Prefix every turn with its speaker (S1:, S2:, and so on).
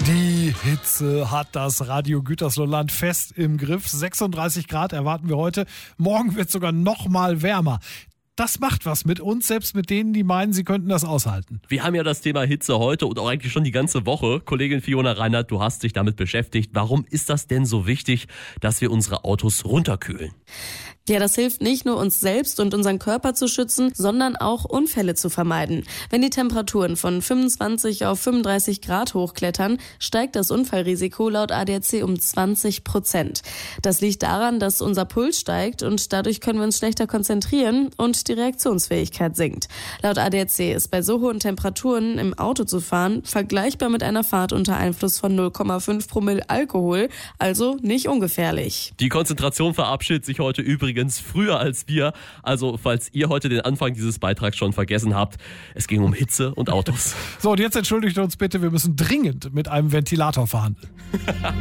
S1: Die Hitze hat das Radio Gütersloh-Land fest im Griff. 36 Grad erwarten wir heute. Morgen wird es sogar noch mal wärmer. Das macht was mit uns, selbst mit denen, die meinen, sie könnten das aushalten.
S2: Wir haben ja das Thema Hitze heute und auch eigentlich schon die ganze Woche. Kollegin Fiona Reinhardt, du hast dich damit beschäftigt. Warum ist das denn so wichtig, dass wir unsere Autos runterkühlen?
S3: Ja, das hilft nicht nur, uns selbst und unseren Körper zu schützen, sondern auch Unfälle zu vermeiden. Wenn die Temperaturen von 25 auf 35 Grad hochklettern, steigt das Unfallrisiko laut ADAC um 20%. Das liegt daran, dass unser Puls steigt und dadurch können wir uns schlechter konzentrieren und die Reaktionsfähigkeit sinkt. Laut ADAC ist bei so hohen Temperaturen im Auto zu fahren vergleichbar mit einer Fahrt unter Einfluss von 0,5 Promille Alkohol, also nicht ungefährlich.
S2: Die Konzentration verabschiedet sich heute übrigens früher als wir. Also falls ihr heute den Anfang dieses Beitrags schon vergessen habt, es ging um Hitze und Autos.
S1: So, und jetzt entschuldigt uns bitte, wir müssen dringend mit einem Ventilator verhandeln.